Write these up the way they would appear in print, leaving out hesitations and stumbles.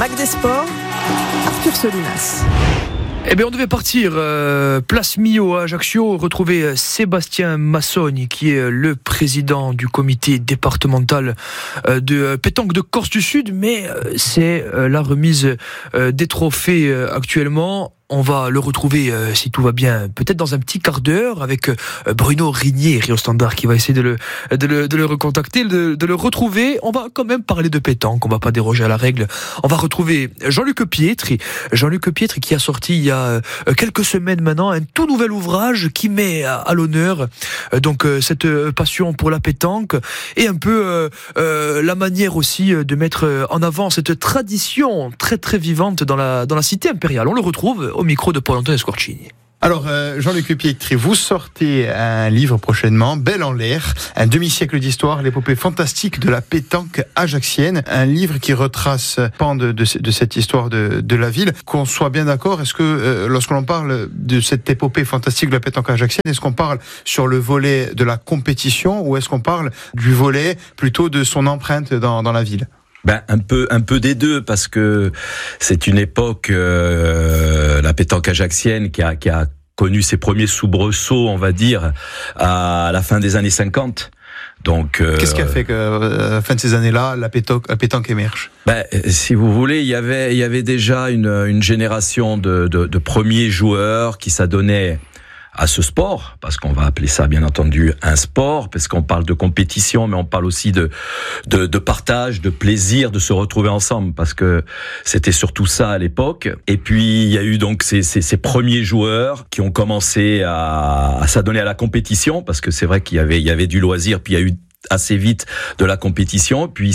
Mac des Sports, Arthur Solinas. Eh bien, on devait partir place Millau à Ajaccio, retrouver Sébastien Massogne, qui est le président du comité départemental de pétanque de Corse du Sud, mais c'est la remise des trophées actuellement. On va le retrouver, si tout va bien, peut-être dans un petit quart d'heure, avec Bruno Rignier, Rio Standard, qui va essayer de le recontacter, de le retrouver. On va quand même parler de pétanque, on va pas déroger à la règle. On va retrouver Jean-Luc Pietri qui a sorti il y a quelques semaines maintenant un tout nouvel ouvrage qui met à l'honneur donc cette passion pour la pétanque et un peu la manière aussi de mettre en avant cette tradition très très vivante dans la cité impériale. On le retrouve au micro de Paul-Antoine Scorcini. Alors, Jean-Luc Pietri, vous sortez un livre prochainement, Belle en l'air, un demi-siècle d'histoire, l'épopée fantastique de la pétanque ajaxienne, un livre qui retrace pan de cette histoire de la ville. Qu'on soit bien d'accord, est-ce que lorsque l'on parle de cette épopée fantastique de la pétanque ajaxienne, est-ce qu'on parle sur le volet de la compétition ou est-ce qu'on parle du volet plutôt de son empreinte dans la ville ? Un peu des deux, parce que c'est une époque, la pétanque ajaxienne qui a connu ses premiers soubresauts, on va dire, à la fin des années 50. Donc, qu'est-ce qui a fait que, à la fin de ces années-là, la pétanque émerge? Si vous voulez, il y avait déjà une génération de premiers joueurs qui s'adonnaient à ce sport, parce qu'on va appeler ça bien entendu un sport, parce qu'on parle de compétition, mais on parle aussi de partage, de plaisir, de se retrouver ensemble, parce que c'était surtout ça à l'époque. Et puis il y a eu donc ces premiers joueurs qui ont commencé à s'adonner à la compétition, parce que c'est vrai qu'il y avait du loisir, puis il y a eu assez vite de la compétition. Puis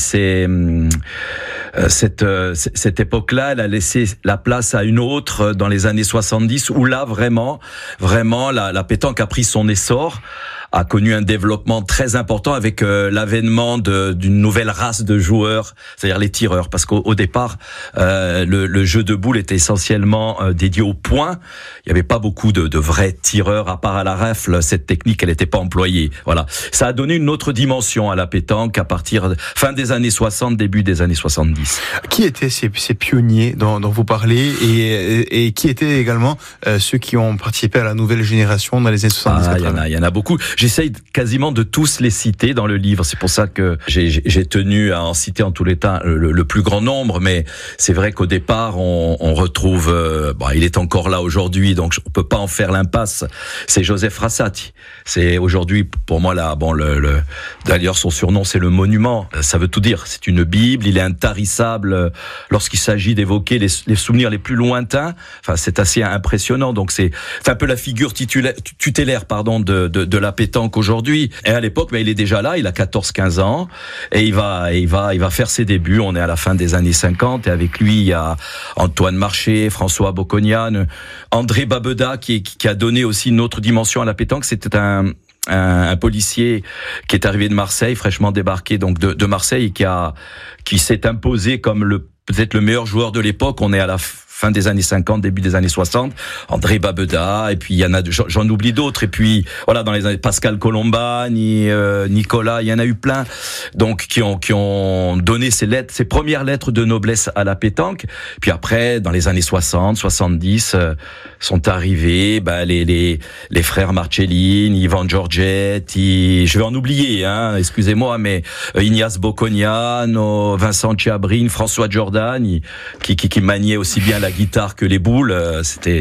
cette époque-là, elle a laissé la place à une autre dans les années 70, où là vraiment la pétanque a pris son essor, a connu un développement très important avec l'avènement d'une nouvelle race de joueurs, c'est-à-dire les tireurs, parce qu'au départ le jeu de boules était essentiellement dédié au point. Il n'y avait pas beaucoup de vrais tireurs, à part à la rafle. Cette technique, elle n'était pas employée. Voilà, ça a donné une autre dimension à la pétanque à partir de fin des années 60, début des années 70. Qui étaient ces pionniers dont vous parlez et qui étaient également ceux qui ont participé à la nouvelle génération dans les années 70? Il y en a beaucoup. J'essaye quasiment de tous les citer dans le livre. C'est pour ça que j'ai tenu à en citer en tous les temps le plus grand nombre. Mais c'est vrai qu'au départ, on retrouve... il est encore là aujourd'hui, donc on peut pas en faire l'impasse. C'est Joseph Rassati. C'est aujourd'hui, pour moi, d'ailleurs, son surnom, c'est le monument. Ça veut tout dire. C'est une Bible. Il est intarissable lorsqu'il s'agit d'évoquer les souvenirs les plus lointains. Enfin, c'est assez impressionnant. Donc, c'est un peu la figure tutélaire, de la pétanque aujourd'hui. Et à l'époque, il est déjà là, il a 14-15 ans, et il va faire ses débuts. On est à la fin des années 50, et avec lui, il y a Antoine Marché, François Bocconian, André Babeda, qui a donné aussi une autre dimension à la pétanque. C'était un policier qui est arrivé de Marseille, fraîchement débarqué donc de Marseille, qui s'est imposé comme peut-être le meilleur joueur de l'époque. On est à la fin des années 50, début des années 60, André Babeda, et puis il y en a, j'en oublie d'autres, et puis voilà, dans les années Pascal Colombani, Nicolas, il y en a eu plein, donc qui ont donné ces premières lettres de noblesse à la pétanque. Puis après, dans les années 60, 70, sont arrivés les frères Marcellini, Ivan Giorgetti, je vais en oublier, excusez-moi, mais Ignace Bocconiano, Vincent Chiabrine, François Giordani, qui maniait aussi bien la guitare que les boules. C'était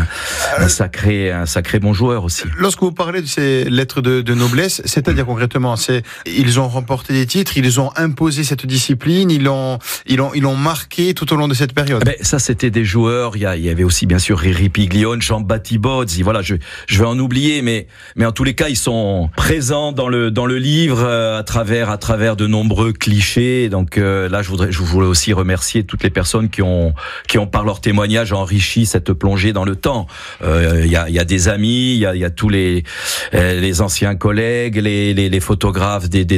un sacré bon joueur aussi. Lorsque vous parlez de ces lettres de noblesse, c'est-à-dire concrètement, ils ont remporté des titres, ils ont imposé cette discipline, ils l'ont marqué tout au long de cette période. Ça, c'était des joueurs. Il y avait aussi bien sûr Riri Piglione, Jean-Baptiste Bozzi. Voilà, je vais en oublier, mais en tous les cas, ils sont présents dans le livre à travers de nombreux clichés. Donc là, je voulais aussi remercier toutes les personnes qui ont par leur témoignage enrichi cette plongée dans le temps. Il y a des amis, il y a tous les anciens collègues, les photographes des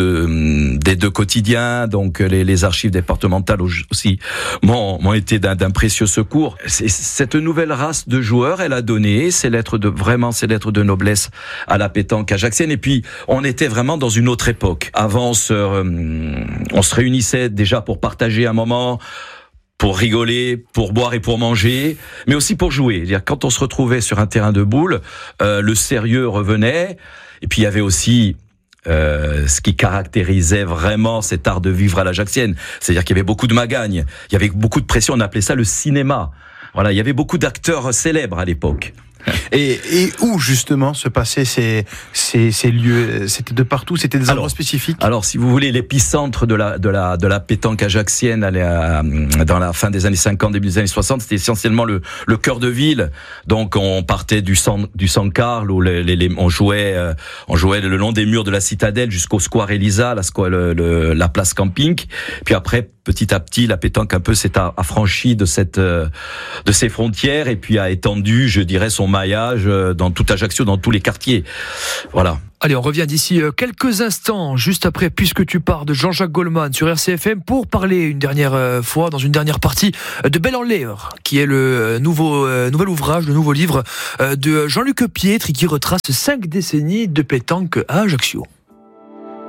deux quotidiens, donc les archives départementales aussi m'ont été d'un précieux secours. Cette nouvelle race de joueurs, elle a donné ces lettres de noblesse à la pétanque ajaxienne. Et puis on était vraiment dans une autre époque. Avant, on se réunissait déjà pour partager un moment, pour rigoler, pour boire et pour manger, mais aussi pour jouer. C'est-à-dire, quand on se retrouvait sur un terrain de boules, le sérieux revenait, et puis il y avait aussi ce qui caractérisait vraiment cet art de vivre à l'Ajaccienne. C'est-à-dire qu'il y avait beaucoup de magagne, il y avait beaucoup de pression, on appelait ça le cinéma. Voilà, il y avait beaucoup d'acteurs célèbres à l'époque. Et où justement se passaient ces lieux? C'était de partout, c'était des endroits spécifiques? Alors, si vous voulez, l'épicentre de la pétanque ajaxienne dans la fin des années 50, début des années 60, c'était essentiellement le cœur de ville. Donc, on partait du San Carl où on jouait le long des murs de la citadelle jusqu'au Square Elisa, la place Camping. Puis après, petit à petit, la pétanque un peu s'est affranchie de ces frontières et puis a étendu, je dirais, son maillage dans tout Ajaccio, dans tous les quartiers. Voilà. Allez, on revient d'ici quelques instants, juste après, puisque tu pars de Jean-Jacques Goldman sur RCFM, pour parler une dernière fois, dans une dernière partie, de Belle en l'air, qui est le nouvel ouvrage, le nouveau livre de Jean-Luc Pietri, qui retrace 5 décennies de pétanque à Ajaccio.